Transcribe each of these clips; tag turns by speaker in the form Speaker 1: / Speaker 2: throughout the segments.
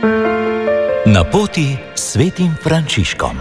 Speaker 1: Na poti s svetim Frančiškom.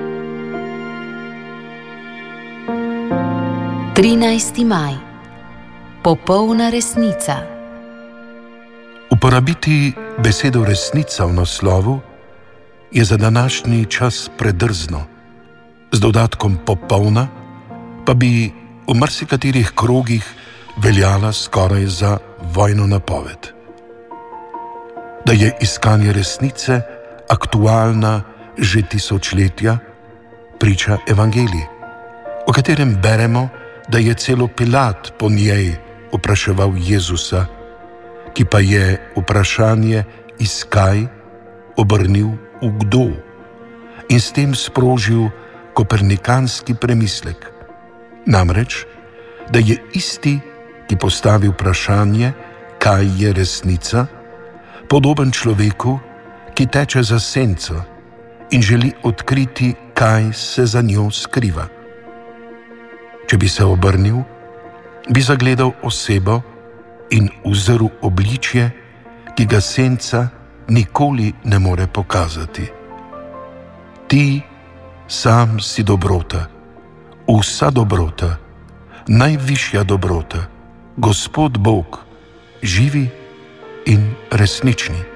Speaker 2: 13. maj. Popolna resnica.
Speaker 3: Uporabiti besedo resnica v naslovu je za današnji čas predrzno. Z dodatkom popolna pa bi v marsikaterih krogih veljala skoraj za vojno napoved. Da je iskanje resnice aktualna že tisočletja, priča Evangelij, o katerem beremo, da je celo Pilat po njej vpraševal Jezusa, ki pa je vprašanje iskaj obrnil v kdo in s tem sprožil kopernikanski premislek. Namreč, da je isti, ki postavi vprašanje, kaj je resnica, podoben človeku, ki teče za senco in želi odkriti, kaj se za njo skriva. Če bi se obrnil, bi zagledal osebo in uzrl obličje, ki ga senca nikoli ne more pokazati. Ti sam si dobrota, vsa dobrota, najvišja dobrota, Gospod Bog, živi in resnični.